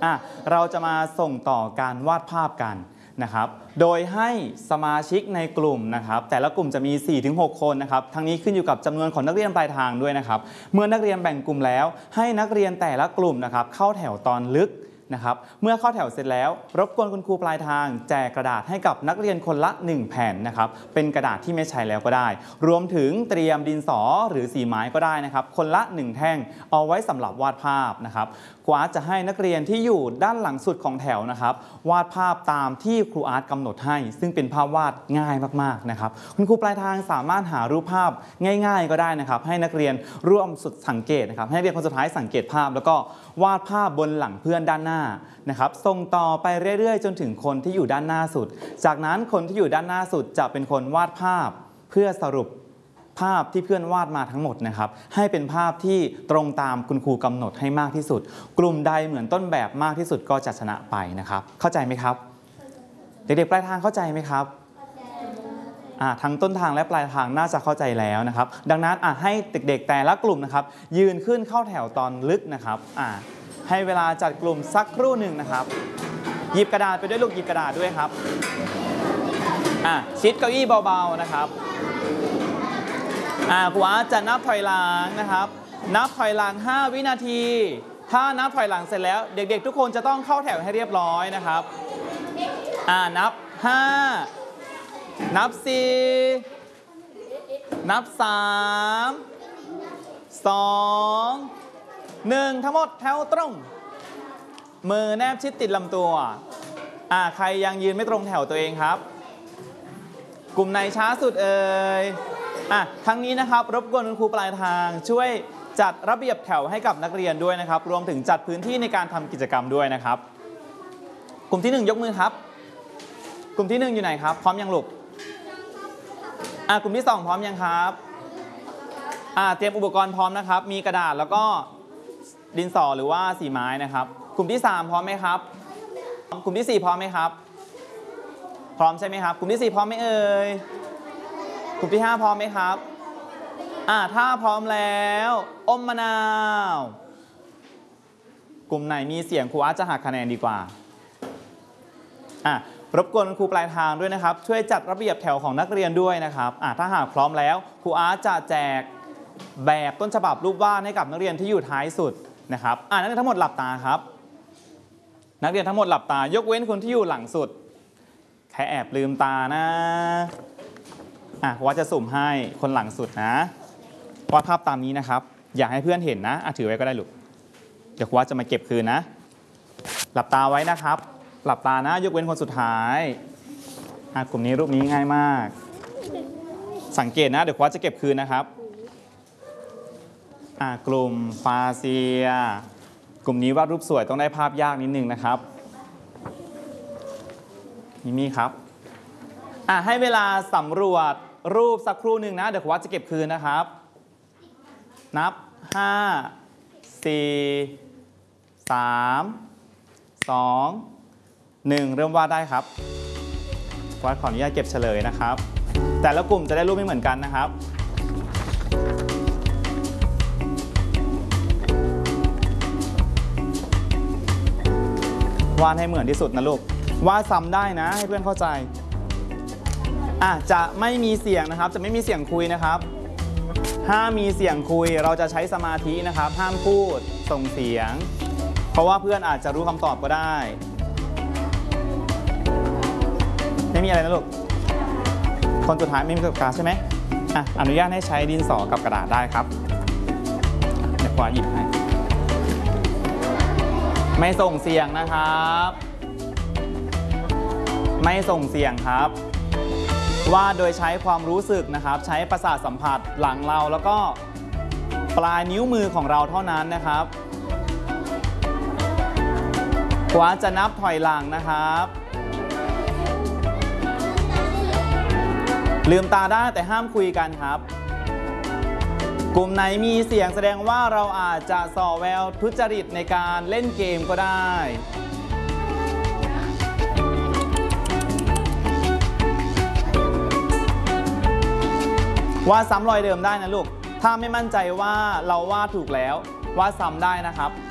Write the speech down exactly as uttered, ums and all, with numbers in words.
อ่ะเราจะมาส่งต่อการวาดภาพกันนะครับโดยให้สมาชิกในกลุ่มนะครับแต่ละกลุ่มจะมี สี่ถึงหก คนนะครับทั้งนี้ขึ้นอยู่กับจำนวนของนักเรียนปลายทางด้วยนะครับเมื่อนักเรียนแบ่งกลุ่มแล้วให้นักเรียนแต่ละกลุ่มนะครับเข้าแถวตอนลึกนะครับเมื่อเข้าแถวเสร็จแล้วรบกวนคุณครูปลายทางแจกกระดาษให้กับนักเรียนคนละหนึ่งแผ่นนะครับเป็นกระดาษที่ไม่ใช้แล้วก็ได้รวมถึงเตรียมดินสอหรือสีไม้ก็ได้นะครับคนละหนึ่งแท่งเอาไว้สำหรับวาดภาพนะครับครูอาร์ตจะให้นักเรียนที่อยู่ด้านหลังสุดของแถวนะครับวาดภาพตามที่ครูอาร์ตกำหนดให้ซึ่งเป็นภาพวาดง่ายมากๆนะครับคุณครูปลายทางสามารถหารูปภาพง่ายๆก็ได้นะครับให้นักเรียนร่วมสุดสังเกตนะครับให้นักเรียนคนสุดท้ายสังเกตภาพแล้วก็วาดภาพบนหลังเพื่อนด้านหน้านะครับส่งต่อไปเรื่อยๆจนถึงคนที่อยู่ด้านหน้าสุดจากนั้นคนที่อยู่ด้านหน้าสุดจะเป็นคนวาดภาพเพื่อสรุปภาพที่เพื่อนวาดมาทั้งหมดนะครับให้เป็นภาพที่ตรงตามคุณครูกำหนดให้มากที่สุดกลุ่มใดเหมือนต้นแบบมากที่สุดก็จะชนะไปนะครับเข้าใจไหมครับเด็กๆปลายทางเข้าใจไหมครับทั้งต้นทางและปลายทางน่าจะเข้าใจแล้วนะครับดังนั้นให้เด็กๆแต่ละกลุ่มนะครับยืนขึ้นเข้าแถวตอนลึกนะครับให้เวลาจัดกลุ่มสักครู่หนึ่งนะครับหยิบกระดาษไปด้วยลูกหยิบกระดาษด้วยครับอ่ะชิดเก้าอี้เบาๆนะครับอ่าครูอาร์ตจะนับถอยหลังนะครับนับถอยหลังห้าวินาทีถ้านับถอยหลังเสร็จแล้วเด็กๆทุกคนจะต้องเข้าแถวให้เรียบร้อยนะครับอ่านับห้านับสี่นับสามสองหนึ่งทั้งหมดแถวตรงมือแนบชิดติดลำตัวอ่าใครยังยืนไม่ตรงแถวตัวเองครับกลุ่มไหนช้าสุดเอ่ยอ่ะทั้งนี้นะครับรบกวนคุณครูปลายทางช่วยจัดระเบียบแถวให้กับนักเรียนด้วยนะครับรวมถึงจัดพื้นที่ในการทำกิจกรรมด้วยนะครับกลุ่มที่หนึ่งยกมือครับกลุ่มที่หนึ่งอยู่ไหนครับพร้อมยังลูกอ่ะกลุ่มที่สองพร้อมยังครับอ่ะเตรียมอุปกรณ์พร้อมนะครับมีกระดาษแล้วก็ดินสอหรือว่าสีไม้นะครับกลุ่มที่สามพร้อมไหมครับกลุ่มที่สี่พร้อมไหมครับพร้อมใช่ไหมครับกลุ่มที่สี่พร้อมไหมเอ่ยกลุ่มที่ห้าพร้อมไหมครับอ่าถ้าพร้อมแล้วอมมะนาวกลุ่มไหนมีเสียงครูอาร์ตจะหักคะแนนดีกว่าอ่ะรบกวนครูปลายทางด้วยนะครับช่วยจัดระเบียบแถวของนักเรียนด้วยนะครับอ่ะถ้าหากพร้อมแล้วครูอาร์ตจะแจกแบบต้นฉบับรูปวาดให้กับนักเรียนที่อยู่ท้ายสุดนะครับอ่ะนักเรียนทั้งหมดหลับตาครับนักเรียนทั้งหมดหลับตายกเว้นคนที่อยู่หลังสุดใครแอบลืมตานะอ่ะว่าจะสุ่มให้คนหลังสุดนะวาดภาพตามนี้นะครับอยากให้เพื่อนเห็นนะอ่ะถือไว้ก็ได้ลูกเดี๋ยวว่าจะมาเก็บคืนนะหลับตาไว้นะครับหลับตานะยกเว้นคนสุดท้ายอ่ะกลุ่มนี้รูปนี้ง่ายมากสังเกตนะเดี๋ยวว่าจะเก็บคืนนะครับอ่ะกลุ่มฟาเซียกลุ่มนี้วาดรูปสวยต้องได้ภาพยากนิดนึงนะครับมิมี่ครับอ่ะให้เวลาสำรวจรูปสักครู่หนึ่งนะเดี๋ยววัดจะเก็บคืนนะครับนับห้า สี่ สาม สอง หนึ่งเริ่มวาดได้ครับวัดขออนุญาตเก็บเฉลยนะครับแต่ละกลุ่มจะได้รูปไม่เหมือนกันนะครับวาดให้เหมือนที่สุดนะลูกวาดซ้ำได้นะให้เพื่อนเข้าใจอ่ะจะไม่มีเสียงนะครับจะไม่มีเสียงคุยนะครับห้ามมีเสียงคุยเราจะใช้สมาธินะครับห้ามพูดส่งเสียงเพราะว่าเพื่อนอาจจะรู้คำตอบก็ได้ไม่มีอะไรนะลูกคนสุดท้ายไม่มีปากกาใช่ไหมอ่ะอนุญาตให้ใช้ดินสอกับกระดาษได้ครับเดี๋ยวขวาหยิบให้ไม่ส่งเสียงนะครับไม่ส่งเสียงครับวาดโดยใช้ความรู้สึกนะครับใช้ประสาทสัมผัสหลังเราแล้วก็ปลายนิ้วมือของเราเท่านั้นนะครับขวาจะนับถอยหลังนะครับลืมตาได้แต่ห้ามคุยกันครับกลุ่มไหนมีเสียงแสดงว่าเราอาจจะส่อแววทุจริตในการเล่นเกมก็ได้วาดซ้ำรอยเดิมได้นะลูกถ้าไม่มั่นใจว่าเราวาดถูกแล้ววาดซ้ำได้นะครับ